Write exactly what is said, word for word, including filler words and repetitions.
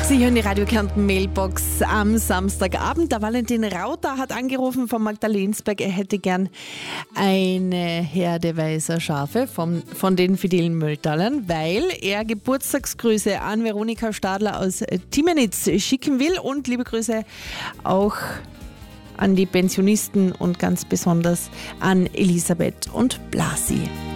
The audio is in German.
Sie hören die Radio Kärnten Mailbox am Samstagabend. Der Valentin Rauter hat angerufen von Magdalensberg. Er hätte gern eine Herde weißer Schafe von, von den fidelen Mölltalern, weil er Geburtstagsgrüße an Veronika Stadler aus Timenitz schicken will und liebe Grüße auch an die Pensionisten und ganz besonders an Elisabeth und Blasi.